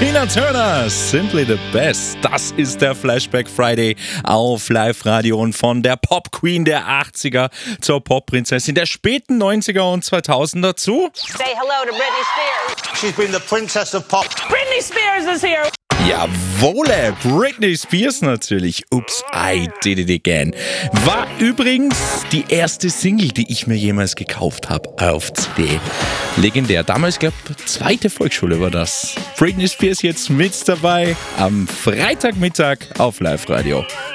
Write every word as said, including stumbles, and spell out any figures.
Tina Turner, Simply the Best. Das ist der Flashback Friday auf Live-Radio und von der Pop-Queen der achtziger zur Pop-Prinzessin der späten neunziger und zweitausender zu Say hello to Britney Spears. She's been the princess of pop. Britney Spears is here. Jawohle, Britney Spears natürlich. Oops, I did it again. War übrigens die erste Single, die ich mir jemals gekauft habe auf C D. Legendär. Damals, glaube ich, zweite Volksschule war das. Britney Spears jetzt mit dabei am Freitagmittag auf Live-Radio.